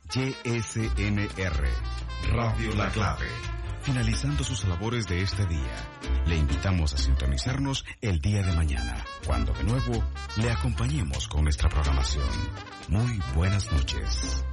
YSMR, Radio La Clave. Finalizando sus labores de este día, le invitamos a sintonizarnos el día de mañana, cuando de nuevo le acompañemos con nuestra programación. Muy buenas noches.